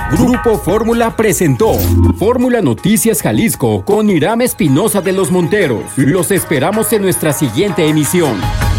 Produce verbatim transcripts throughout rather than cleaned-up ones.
Grupo Fórmula presentó Fórmula Noticias Jalisco con Hiram Espinosa de los Monteros. Los esperamos en nuestra siguiente emisión.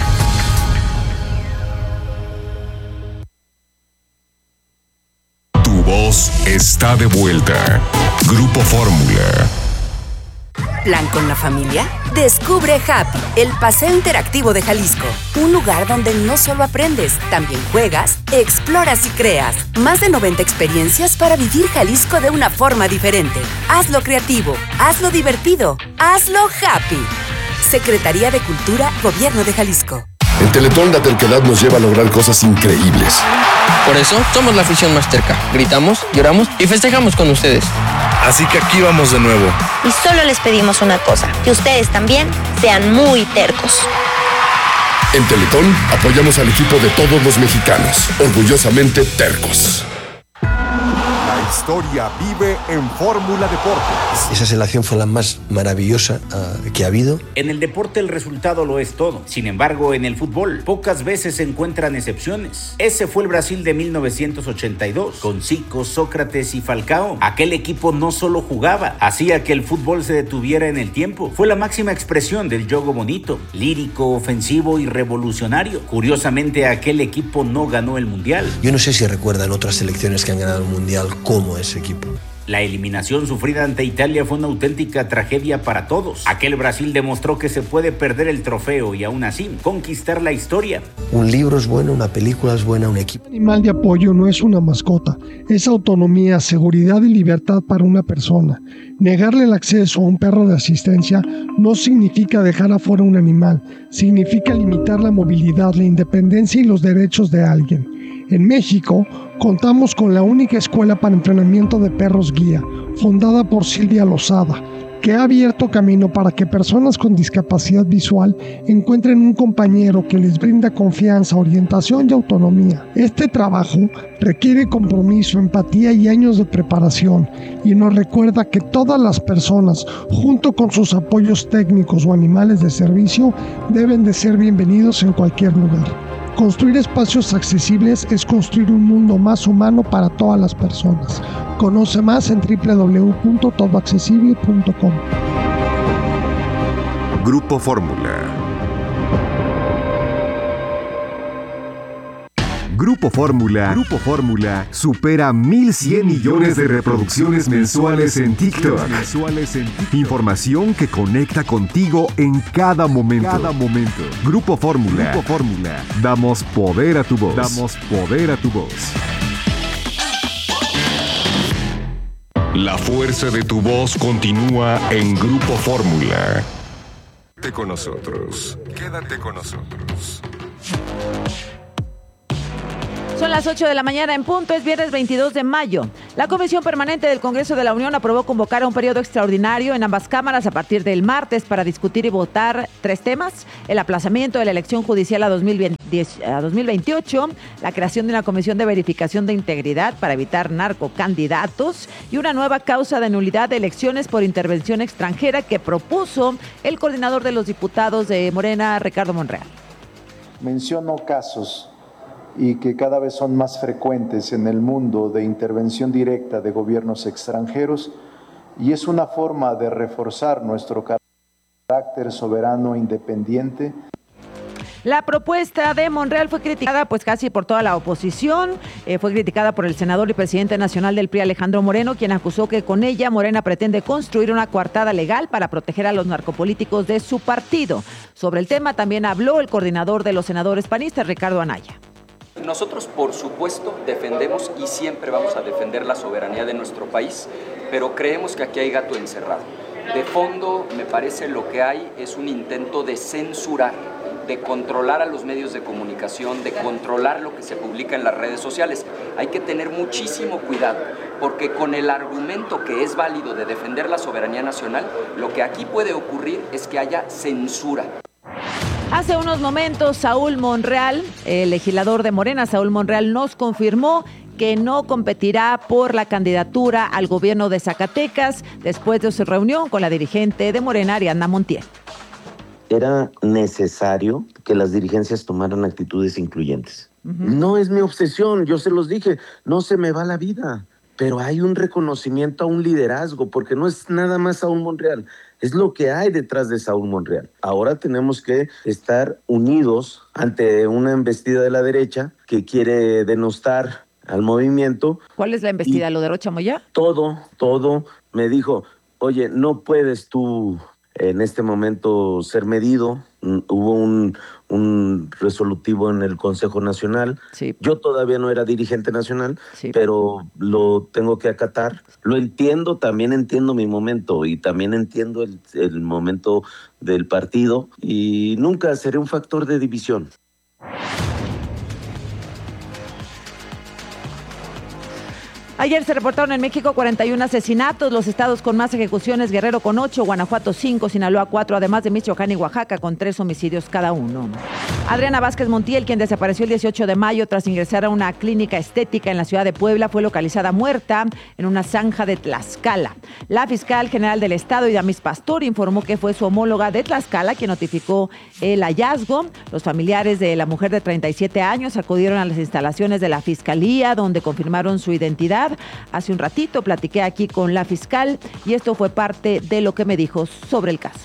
Tu voz está de vuelta. Grupo Fórmula. ¿Plan con la familia? Descubre Happy, el paseo interactivo de Jalisco. Un lugar donde no solo aprendes, también juegas, exploras y creas. Más de noventa experiencias para vivir Jalisco de una forma diferente. Hazlo creativo, hazlo divertido, hazlo happy. Secretaría de Cultura, Gobierno de Jalisco. En Teletón la terquedad nos lleva a lograr cosas increíbles. Por eso somos la afición más terca. Gritamos, lloramos y festejamos con ustedes. Así que aquí vamos de nuevo. Y solo les pedimos una cosa, que ustedes también sean muy tercos. En Teletón apoyamos al equipo de todos los mexicanos, orgullosamente tercos. La historia vive en Fórmula Deportes. Esa selección fue la más maravillosa uh, que ha habido. En el deporte el resultado lo es todo. Sin embargo, en el fútbol pocas veces se encuentran excepciones. Ese fue el Brasil de mil novecientos ochenta y dos, con Zico, Sócrates y Falcao. Aquel equipo no solo jugaba, hacía que el fútbol se detuviera en el tiempo. Fue la máxima expresión del juego bonito, lírico, ofensivo y revolucionario. Curiosamente, aquel equipo no ganó el Mundial. Yo no sé si recuerdan otras selecciones que han ganado el Mundial como ese equipo. La eliminación sufrida ante Italia fue una auténtica tragedia para todos. Aquel Brasil demostró que se puede perder el trofeo y aún así conquistar la historia. Un libro es bueno, una película es buena, un equipo. Un animal de apoyo no es una mascota, es autonomía, seguridad y libertad para una persona. Negarle el acceso a un perro de asistencia no significa dejar afuera un animal, significa limitar la movilidad, la independencia y los derechos de alguien. En México, contamos con la única escuela para entrenamiento de perros guía, fundada por Silvia Lozada, que ha abierto camino para que personas con discapacidad visual encuentren un compañero que les brinda confianza, orientación y autonomía. Este trabajo requiere compromiso, empatía y años de preparación, y nos recuerda que todas las personas, junto con sus apoyos técnicos o animales de servicio, deben de ser bienvenidos en cualquier lugar. Construir espacios accesibles es construir un mundo más humano para todas las personas. Conoce más en doble u doble u doble u punto todo accesible punto com. Grupo Fórmula. Grupo Fórmula, Grupo Fórmula supera mil cien millones de reproducciones mensuales en TikTok. Mensuales en TikTok. Información que conecta contigo en cada momento. Cada momento. Grupo Fórmula. Grupo Fórmula. Damos poder a tu voz. Damos poder a tu voz. La fuerza de tu voz continúa en Grupo Fórmula. Quédate con nosotros. Quédate con nosotros. Son las ocho de la mañana en punto, es viernes veintidós de mayo. La Comisión Permanente del Congreso de la Unión aprobó convocar a un periodo extraordinario en ambas cámaras a partir del martes para discutir y votar tres temas: el aplazamiento de la elección judicial a dos mil veintiocho, la creación de una comisión de verificación de integridad para evitar narcocandidatos y una nueva causa de nulidad de elecciones por intervención extranjera que propuso el coordinador de los diputados de Morena, Ricardo Monreal. Menciono casos y que cada vez son más frecuentes en el mundo de intervención directa de gobiernos extranjeros, y es una forma de reforzar nuestro carácter soberano e independiente. La propuesta de Monreal fue criticada pues casi por toda la oposición, eh, fue criticada por el senador y presidente nacional del P R I, Alejandro Moreno, quien acusó que con ella Morena pretende construir una coartada legal para proteger a los narcopolíticos de su partido. Sobre el tema también habló el coordinador de los senadores panistas, Ricardo Anaya. Nosotros, por supuesto, defendemos y siempre vamos a defender la soberanía de nuestro país, pero creemos que aquí hay gato encerrado. De fondo, me parece lo que hay es un intento de censurar, de controlar a los medios de comunicación, de controlar lo que se publica en las redes sociales. Hay que tener muchísimo cuidado, porque con el argumento que es válido de defender la soberanía nacional, lo que aquí puede ocurrir es que haya censura. Hace unos momentos, Saúl Monreal, el legislador de Morena, Saúl Monreal, nos confirmó que no competirá por la candidatura al gobierno de Zacatecas después de su reunión con la dirigente de Morena, Ariadna Montiel. Era necesario que las dirigencias tomaran actitudes incluyentes. Uh-huh. No es mi obsesión, yo se los dije, no se me va la vida, pero hay un reconocimiento a un liderazgo, porque no es nada más Saúl Monreal, es lo que hay detrás de Saúl Monreal. Ahora tenemos que estar unidos ante una embestida de la derecha que quiere denostar al movimiento. ¿Cuál es la embestida? ¿Lo de Rocha Moya? Todo, todo. Me dijo, oye, no puedes tú en este momento ser medido. Hubo un, un resolutivo en el Consejo Nacional. Sí. Yo todavía no era dirigente nacional, sí. pero lo tengo que acatar. Lo entiendo, también entiendo mi momento y también entiendo el, el momento del partido y nunca seré un factor de división. Ayer se reportaron en México cuarenta y uno asesinatos, los estados con más ejecuciones: Guerrero con ocho, Guanajuato cinco, Sinaloa cuatro, además de Michoacán y Oaxaca con tres homicidios cada uno. Adriana Vázquez Montiel, quien desapareció el dieciocho de mayo tras ingresar a una clínica estética en la ciudad de Puebla, fue localizada muerta en una zanja de Tlaxcala. La fiscal general del estado, Idamis Pastor, informó que fue su homóloga de Tlaxcala quien notificó el hallazgo. Los familiares de la mujer de treinta y siete años acudieron a las instalaciones de la fiscalía, donde confirmaron su identidad. Hace un ratito platiqué aquí con la fiscal y esto fue parte de lo que me dijo sobre el caso.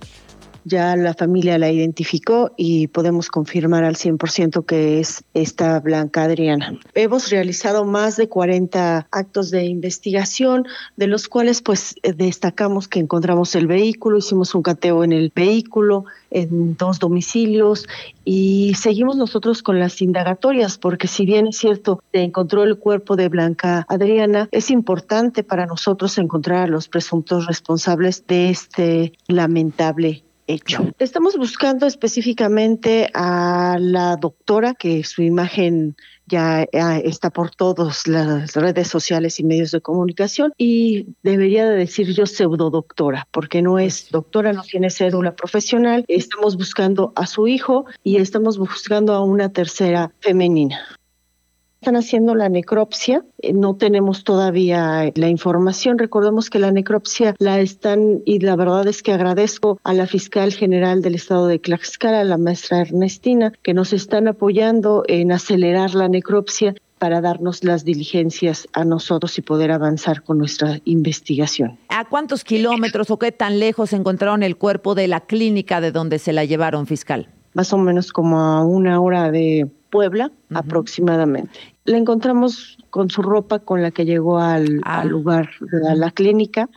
Ya la familia la identificó y podemos confirmar al cien por ciento que es esta Blanca Adriana. Hemos realizado más de cuarenta actos de investigación, de los cuales pues destacamos que encontramos el vehículo, hicimos un cateo en el vehículo, en dos domicilios y seguimos nosotros con las indagatorias, porque si bien es cierto, se encontró el cuerpo de Blanca Adriana, es importante para nosotros encontrar a los presuntos responsables de este lamentable hecho. Estamos buscando específicamente a la doctora, que su imagen ya está por todas las redes sociales y medios de comunicación, y debería de decir yo pseudodoctora, porque no es doctora, no tiene cédula profesional. Estamos buscando a su hijo y estamos buscando a una tercera femenina. Están haciendo la necropsia, no tenemos todavía la información. Recordemos que la necropsia la están, y la verdad es que agradezco a la fiscal general del estado de Tlaxcala, la maestra Ernestina, que nos están apoyando en acelerar la necropsia para darnos las diligencias a nosotros y poder avanzar con nuestra investigación. ¿A cuántos kilómetros o qué tan lejos encontraron el cuerpo de la clínica de donde se la llevaron, fiscal? Más o menos como a una hora de Puebla, uh-huh. aproximadamente. La encontramos con su ropa con la que llegó al, ah. al lugar de la clínica.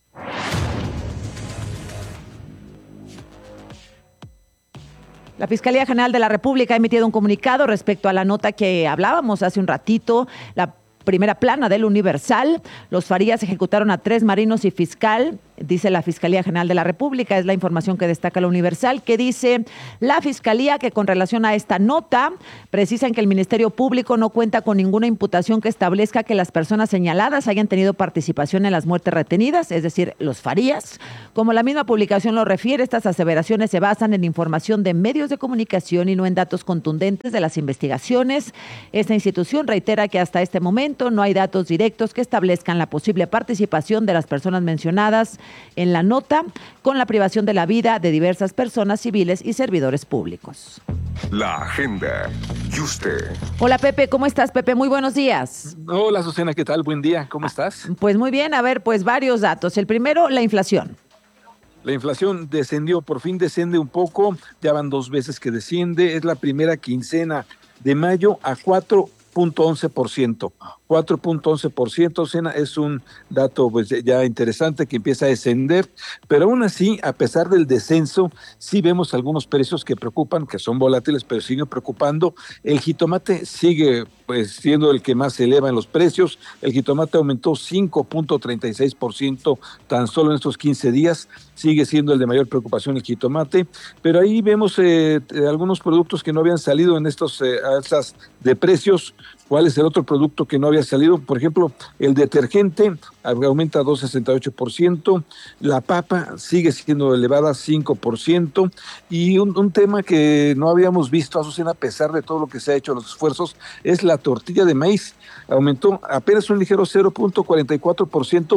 La Fiscalía General de la República ha emitido un comunicado respecto a la nota que hablábamos hace un ratito, la primera plana del Universal. Los Farías ejecutaron a tres marinos y fiscal, dice la Fiscalía General de la República. Es la información que destaca la Universal, que dice la Fiscalía que con relación a esta nota precisan que el Ministerio Público no cuenta con ninguna imputación que establezca que las personas señaladas hayan tenido participación en las muertes retenidas, es decir, los Farías. Como la misma publicación lo refiere, estas aseveraciones se basan en información de medios de comunicación y no en datos contundentes de las investigaciones. Esta institución reitera que hasta este momento no hay datos directos que establezcan la posible participación de las personas mencionadas en la nota con la privación de la vida de diversas personas civiles y servidores públicos. La agenda. ¿Y usted? Hola Pepe, ¿cómo estás, Pepe? Muy buenos días. Hola Susana, ¿qué tal? Buen día, ¿cómo estás? Pues muy bien, a ver, pues varios datos. El primero, la inflación. La inflación descendió, por fin desciende un poco, ya van dos veces que desciende, es la primera quincena de mayo a cuatro punto once por ciento. cuatro punto once por ciento, es un dato pues ya interesante que empieza a descender, pero aún así, a pesar del descenso, sí vemos algunos precios que preocupan, que son volátiles, pero siguen preocupando. El jitomate sigue pues siendo el que más se eleva en los precios. El jitomate aumentó cinco punto treinta y seis por ciento tan solo en estos quince días, sigue siendo el de mayor preocupación el jitomate, pero ahí vemos eh, algunos productos que no habían salido en estos eh, alzas de precios. ¿Cuál es el otro producto que no había salido? Por ejemplo, el detergente aumenta dos punto sesenta y ocho por ciento, la papa sigue siendo elevada cinco por ciento, y un, un tema que no habíamos visto, Azucena, a pesar de todo lo que se ha hecho, los esfuerzos, es la tortilla de maíz. Aumentó apenas un ligero cero punto cuarenta y cuatro por ciento,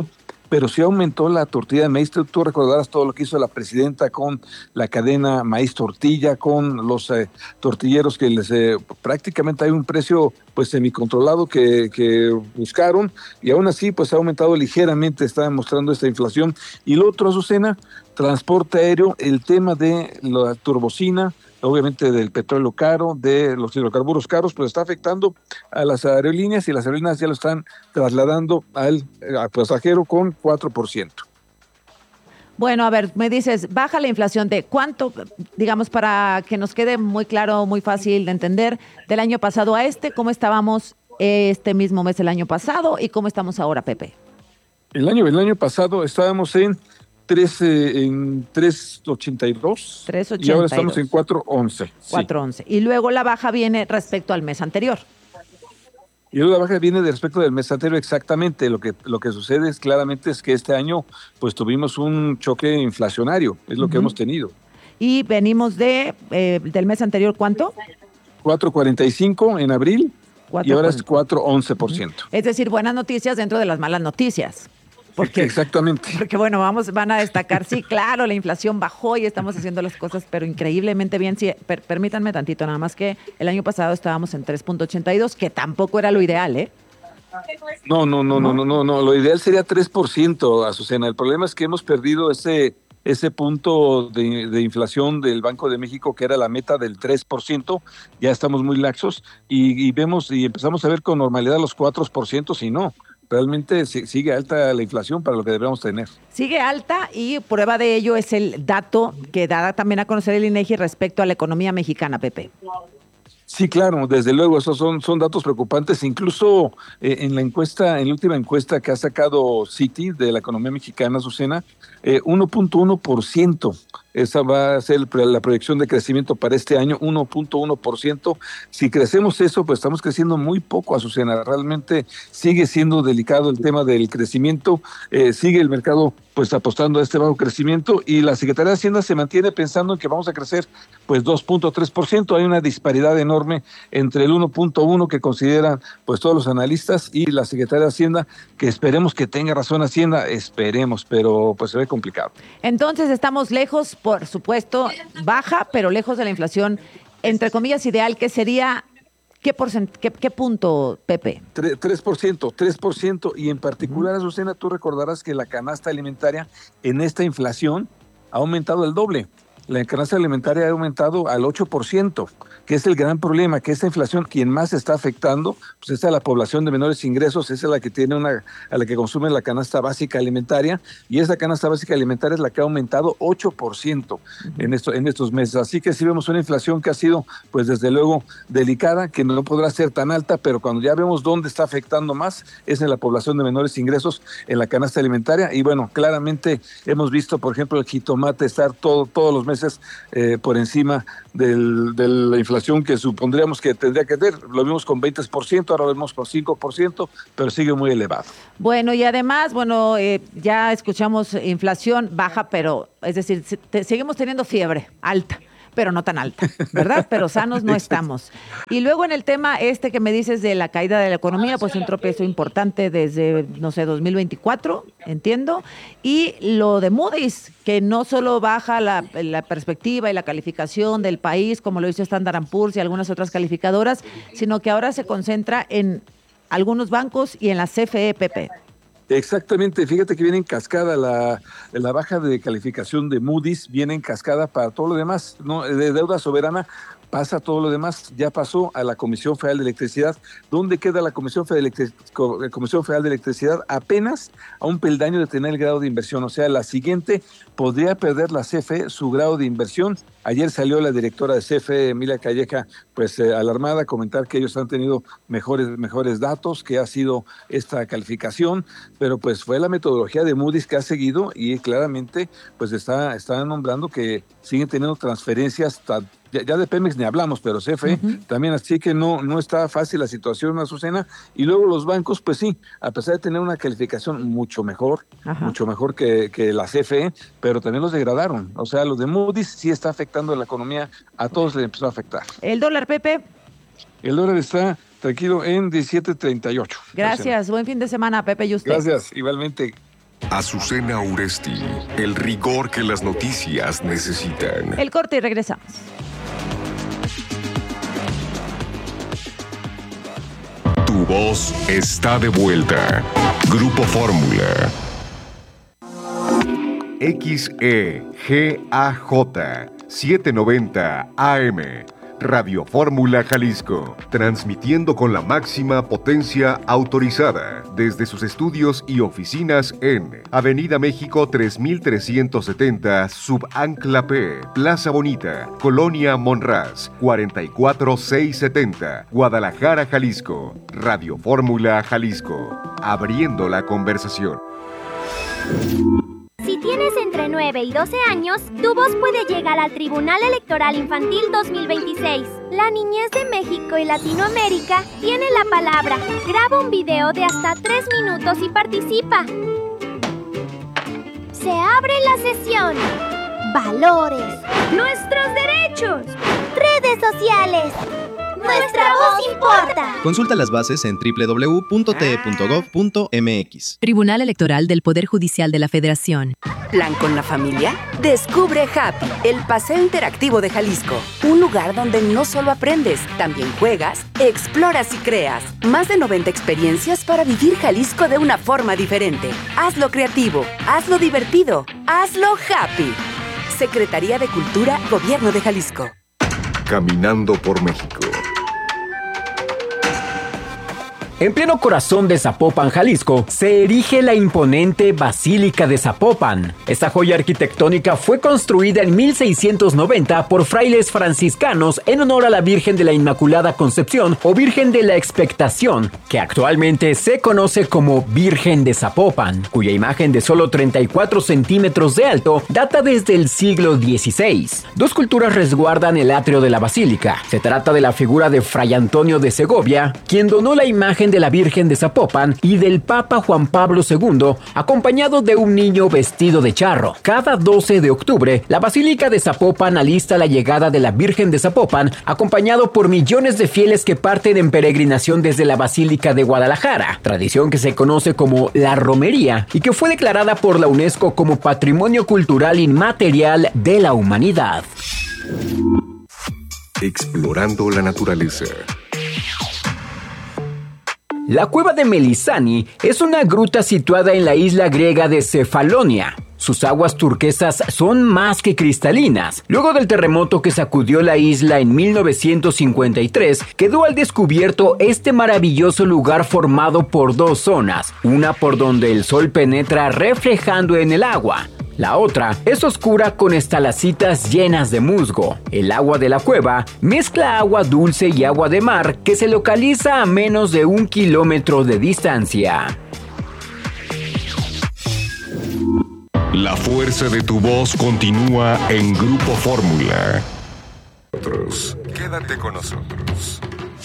pero sí aumentó la tortilla de maíz. Tú, tú recordarás todo lo que hizo la presidenta con la cadena Maíz Tortilla, con los eh, tortilleros que les eh, prácticamente hay un precio pues semicontrolado que, que buscaron, y aún así pues ha aumentado ligeramente, está demostrando esta inflación. Y lo otro, Azucena, transporte aéreo, el tema de la turbocina, obviamente del petróleo caro, de los hidrocarburos caros, pues está afectando a las aerolíneas, y las aerolíneas ya lo están trasladando al, al pasajero con cuatro por ciento. Bueno, a ver, me dices, baja la inflación de cuánto, digamos, para que nos quede muy claro, muy fácil de entender, del año pasado a este, ¿cómo estábamos este mismo mes el año pasado y cómo estamos ahora, Pepe? El año, el año pasado estábamos en tres, eh, en tres ochenta y dos y ahora estamos en cuatro once. cuatro once. Sí. Y luego la baja viene respecto al mes anterior. Y luego la baja viene de respecto del mes anterior, exactamente. Lo que lo que sucede es claramente es que este año pues tuvimos un choque inflacionario, es lo uh-huh. que hemos tenido. Y venimos de eh, del mes anterior, ¿cuánto? cuatro cuarenta y cinco en abril y ahora es cuatro once por ciento. Uh-huh. Es decir, buenas noticias dentro de las malas noticias. Porque, Exactamente. Porque bueno, vamos, van a destacar, sí, claro, la inflación bajó y estamos haciendo las cosas, pero increíblemente bien. Sí, per, permítanme tantito, nada más que el año pasado estábamos en tres punto ochenta y dos, que tampoco era lo ideal, ¿eh? No, no, no, no, no, no, no. Lo ideal sería tres por ciento, Azucena. El problema es que hemos perdido ese, ese punto de, de inflación del Banco de México, que era la meta del tres por ciento. Ya estamos muy laxos y, y vemos y empezamos a ver con normalidad los cuatro por ciento, si no. Realmente sigue alta la inflación para lo que debemos tener. Sigue alta, y prueba de ello es el dato que da también a conocer el INEGI respecto a la economía mexicana, Pepe. Sí, claro, desde luego, esos son, son datos preocupantes. Incluso eh, en la encuesta, en la última encuesta que ha sacado Citi de la economía mexicana, Azucena, eh, uno punto uno por ciento. Esa va a ser la proyección de crecimiento para este año, uno punto uno por ciento. Si crecemos eso, pues estamos creciendo muy poco, Azucena. Realmente sigue siendo delicado el tema del crecimiento. Eh, sigue el mercado pues apostando a este bajo crecimiento, y la Secretaría de Hacienda se mantiene pensando en que vamos a crecer pues dos punto tres por ciento. Hay una disparidad enorme entre el uno punto uno que consideran pues todos los analistas y la Secretaría de Hacienda, que esperemos que tenga razón Hacienda, esperemos, pero pues se ve complicado. Entonces estamos lejos, por supuesto, baja, pero lejos de la inflación, entre comillas, ideal, que sería, ¿qué, porcent- qué, qué punto, Pepe? tres por ciento, tres por ciento, y en particular, Azucena, tú recordarás que la canasta alimentaria en esta inflación ha aumentado el doble. La canasta alimentaria ha aumentado al ocho por ciento, que es el gran problema, que esta inflación, quien más está afectando, pues es a la población de menores ingresos, esa es la que tiene una, a la que consume la canasta básica alimentaria, y esa canasta básica alimentaria es la que ha aumentado ocho por ciento uh-huh. en, esto, en estos meses. Así que sí vemos una inflación que ha sido, pues desde luego, delicada, que no podrá ser tan alta, pero cuando ya vemos dónde está afectando más, es en la población de menores ingresos, en la canasta alimentaria. Y bueno, claramente hemos visto, por ejemplo, el jitomate estar todo, todos los meses Eh, por encima del, de la inflación que supondríamos que tendría que tener. Lo vimos con veinte por ciento, ahora lo vemos con cinco por ciento, pero sigue muy elevado. Bueno, y además, bueno, eh, ya escuchamos inflación baja, pero es decir, te, seguimos teniendo fiebre alta, pero no tan alta, ¿verdad? Pero sanos no estamos. Y luego en el tema este que me dices de la caída de la economía, pues un tropiezo importante desde, no sé, dos mil veinticuatro, entiendo. Y lo de Moody's, que no solo baja la, la perspectiva y la calificación del país, como lo hizo Standard and Poor's y algunas otras calificadoras, sino que ahora se concentra en algunos bancos y en la C F E, Pepe. Exactamente, fíjate que viene en cascada la, la baja de calificación de Moody's, viene en cascada para todo lo demás, ¿no? De deuda soberana pasa todo lo demás, ya pasó a la Comisión Federal de Electricidad. ¿Dónde queda la Comisión Federal de Electricidad? Comisión Federal de Electricidad apenas a un peldaño de tener el grado de inversión, o sea, la siguiente podría perder la C F E su grado de inversión. Ayer salió la directora de C F E, Emilia Calleja, pues eh, alarmada, a comentar que ellos han tenido mejores, mejores datos, que ha sido esta calificación, pero pues fue la metodología de Moody's que ha seguido, y claramente pues está, está nombrando que siguen teniendo transferencias. Ya, ya de Pemex ni hablamos, pero C F E uh-huh. también, así que no, no está fácil la situación, Azucena. Y luego los bancos, pues sí, a pesar de tener una calificación mucho mejor, Ajá. mucho mejor que, que la C F E, pero también los degradaron. O sea, los de Moody's sí está afectando la economía, a todos les empezó a afectar. ¿El dólar, Pepe? El dólar está tranquilo en diecisiete treinta y ocho. Gracias, buen fin de semana, Pepe y usted. Gracias, igualmente. Azucena Uresti, el rigor que las noticias necesitan. El corte y regresamos. Tu voz está de vuelta. Grupo Fórmula. X E G A J setecientos noventa A M Radio Fórmula Jalisco, transmitiendo con la máxima potencia autorizada desde sus estudios y oficinas en Avenida México tres mil trescientos setenta, Subancla P, Plaza Bonita, Colonia Monraz, cuarenta y cuatro mil seiscientos setenta, Guadalajara, Jalisco. Radio Fórmula Jalisco, abriendo la conversación. Si tienes entre nueve y doce años, tu voz puede llegar al Tribunal Electoral Infantil dos mil veintiséis. La niñez de México y Latinoamérica tiene la palabra. Graba un video de hasta tres minutos y participa. Se abre la sesión. Valores. Nuestros derechos. Redes sociales. Nuestra voz importa. Consulta las bases en doble u doble u doble u punto t e punto gov punto m x. Tribunal Electoral del Poder Judicial de la Federación. ¿Plan con la familia? Descubre Happy, el paseo interactivo de Jalisco. Un lugar donde no solo aprendes, también juegas, exploras y creas. Más de noventa experiencias para vivir Jalisco de una forma diferente. Hazlo creativo, hazlo divertido, hazlo happy. Secretaría de Cultura, Gobierno de Jalisco. Caminando por México. En pleno corazón de Zapopan, Jalisco, se erige la imponente Basílica de Zapopan. Esta joya arquitectónica fue construida en mil seiscientos noventa por frailes franciscanos en honor a la Virgen de la Inmaculada Concepción o Virgen de la Expectación, que actualmente se conoce como Virgen de Zapopan, cuya imagen de solo treinta y cuatro centímetros de alto data desde el siglo dieciséis. Dos culturas resguardan el atrio de la basílica. Se trata de la figura de Fray Antonio de Segovia, quien donó la imagen de la Virgen de Zapopan, y del Papa Juan Pablo segundo, acompañado de un niño vestido de charro. Cada doce de octubre, la Basílica de Zapopan alista la llegada de la Virgen de Zapopan, acompañado por millones de fieles que parten en peregrinación desde la Basílica de Guadalajara, tradición que se conoce como la romería y que fue declarada por la UNESCO como Patrimonio Cultural Inmaterial de la Humanidad. Explorando la naturaleza. La cueva de Melisani es una gruta situada en la isla griega de Cefalonia. Sus aguas turquesas son más que cristalinas. Luego del terremoto que sacudió la isla en mil novecientos cincuenta y tres, quedó al descubierto este maravilloso lugar formado por dos zonas, una por donde el sol penetra reflejando en el agua. La otra es oscura con estalactitas llenas de musgo. El agua de la cueva mezcla agua dulce y agua de mar que se localiza a menos de un kilómetro de distancia. La fuerza de tu voz continúa en Grupo Fórmula. Quédate con nosotros.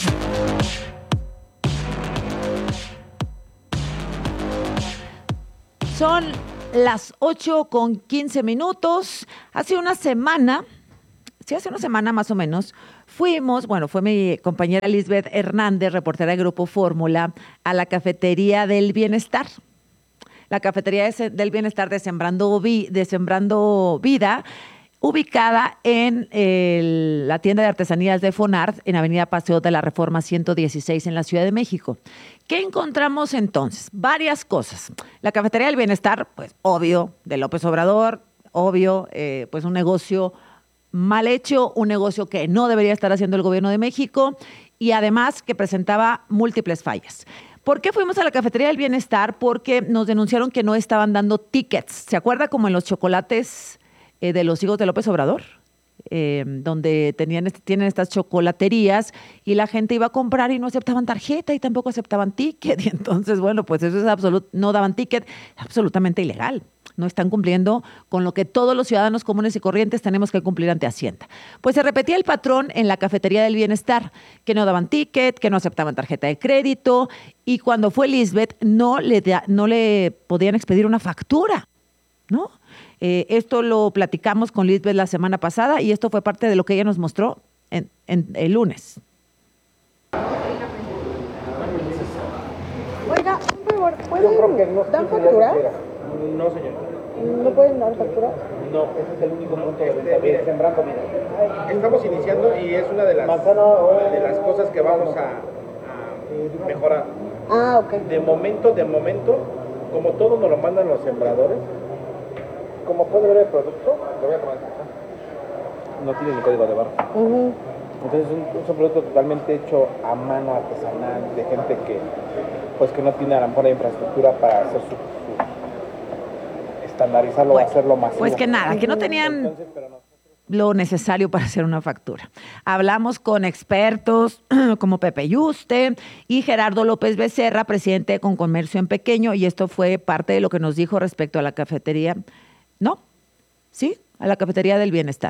Son las ocho con quince minutos. Hace una semana, sí, hace una semana más o menos, fuimos, bueno, fue mi compañera Lisbeth Hernández, reportera de Grupo Fórmula, a la Cafetería del Bienestar. La Cafetería del Bienestar de Sembrando, Vi, de Sembrando Vida, ubicada en el, la tienda de artesanías de Fonart, en Avenida Paseo de la Reforma ciento dieciséis, en la Ciudad de México. ¿Qué encontramos entonces? Varias cosas. La Cafetería del Bienestar, pues obvio, de López Obrador, obvio, eh, pues un negocio mal hecho, un negocio que no debería estar haciendo el gobierno de México y además que presentaba múltiples fallas. ¿Por qué fuimos a la Cafetería del Bienestar? Porque nos denunciaron que no estaban dando tickets. ¿Se acuerda como en los chocolates eh, de los hijos de López Obrador? Eh, donde tenían, tienen estas chocolaterías y la gente iba a comprar y no aceptaban tarjeta y tampoco aceptaban ticket. Y entonces, bueno, pues eso es absoluto, no daban ticket, absolutamente ilegal. No están cumpliendo con lo que todos los ciudadanos comunes y corrientes tenemos que cumplir ante Hacienda. Pues se repetía el patrón en la Cafetería del Bienestar, que no daban ticket, que no aceptaban tarjeta de crédito, y cuando fue Lisbeth no le, da, no le podían expedir una factura, ¿no? Eh, esto lo platicamos con Lisbeth la semana pasada y esto fue parte de lo que ella nos mostró en, en el lunes. Oiga, por favor, ¿pueden dar factura? No, señor. ¿No pueden dar factura? No, ese es el único punto de venta. Mire, sembrando, mira. Estamos iniciando y es una de las, de las cosas que vamos a, a mejorar. Ah, ok. De momento, de momento, como todo nos lo mandan los sembradores, como puede ver el producto, lo voy a tomar. No tiene ni código de barra. Uh-huh. Entonces es un, es un producto totalmente hecho a mano, artesanal, de gente que pues que no tiene a lo mejor la infraestructura para hacer su, su estandarizarlo, Bueno, hacerlo masivo. Pues que nada, que no tenían Entonces, pero no. lo necesario para hacer una factura. Hablamos con expertos como Pepe Yuste y Gerardo López Becerra, presidente de Concomercio en Pequeño, y esto fue parte de lo que nos dijo respecto a la cafetería, ¿no? Sí, a la cafetería del bienestar.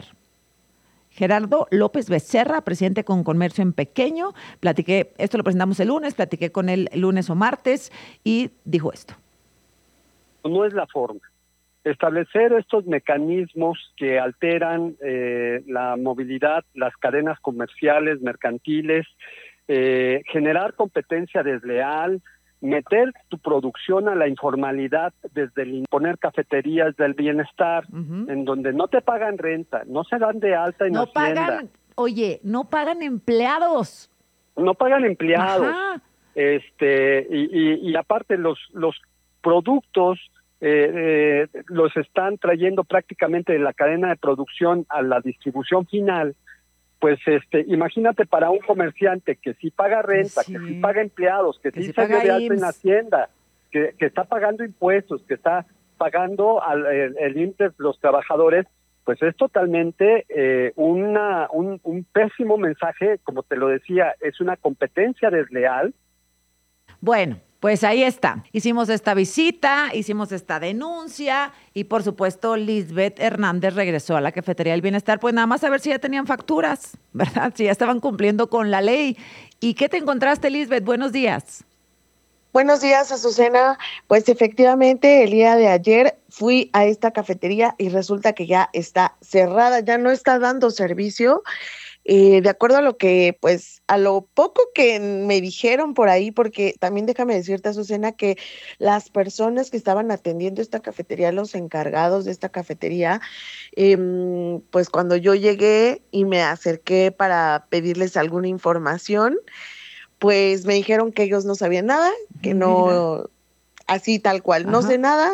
Gerardo López Becerra, presidente con Comercio en Pequeño. Platiqué, esto lo presentamos el lunes, platiqué con él el lunes o martes y dijo esto. No es la forma. Establecer estos mecanismos que alteran eh, la movilidad, las cadenas comerciales, mercantiles, eh, generar competencia desleal, meter tu producción a la informalidad desde el imponer cafeterías del bienestar, uh-huh. en donde no te pagan renta, no se dan de alta en no Hacienda. Pagan, oye, no pagan empleados. No pagan empleados. Ajá. Este, y, y, y aparte los, los productos eh, eh, los están trayendo prácticamente de la cadena de producción a la distribución final. Pues este, imagínate para un comerciante que sí paga renta, sí. que sí paga empleados, que, que sí, sí se dio de alta en Hacienda, que, que está pagando impuestos, que está pagando al, el, el I M S S, los trabajadores, pues es totalmente eh, una, un, un pésimo mensaje, como te lo decía, es una competencia desleal. Bueno, pues ahí está. Hicimos esta visita, hicimos esta denuncia y por supuesto Lisbeth Hernández regresó a la Cafetería del Bienestar, pues nada más a ver si ya tenían facturas, ¿verdad? Si ya estaban cumpliendo con la ley. ¿Y qué te encontraste, Lisbeth? Buenos días. Buenos días, Azucena. Pues efectivamente, el día de ayer fui a esta cafetería y resulta que ya está cerrada, ya no está dando servicio. Eh, de acuerdo a lo que, pues, a lo poco que me dijeron por ahí, porque también déjame decirte, Azucena, que las personas que estaban atendiendo esta cafetería, los encargados de esta cafetería, eh, pues cuando yo llegué y me acerqué para pedirles alguna información, pues me dijeron que ellos no sabían nada, que no, Mira. así tal cual, Ajá. no sé nada,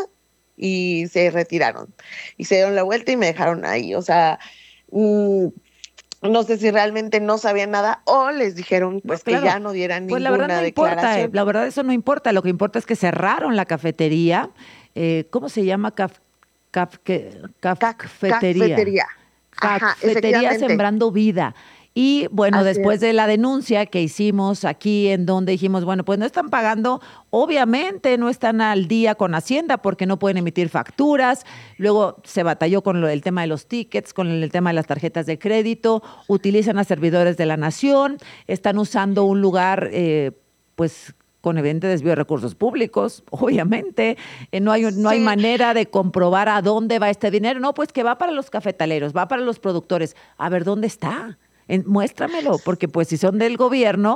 y se retiraron. Y se dieron la vuelta y me dejaron ahí, o sea... Mmm, no sé si realmente no sabían nada o les dijeron pues no, claro. que ya no dieran pues ninguna la verdad no declaración. Importa, la verdad eso no importa, lo que importa es que cerraron la cafetería. Eh, ¿Cómo se llama? Caf, caf, caf, cafetería. Cafetería. Ajá, cafetería Sembrando Vida. Y bueno, Así después es. de la denuncia que hicimos aquí en donde dijimos, bueno, pues no están pagando, obviamente no están al día con Hacienda porque no pueden emitir facturas. Luego se batalló con lo del tema de los tickets, con el tema de las tarjetas de crédito, utilizan a servidores de la nación, están usando un lugar, eh, pues con evidente desvío de recursos públicos, obviamente. Eh, no hay, no sí. hay manera de comprobar a dónde va este dinero. No, pues que va para los cafetaleros, va para los productores. A ver, ¿dónde está? En, muéstramelo, porque pues si son del gobierno,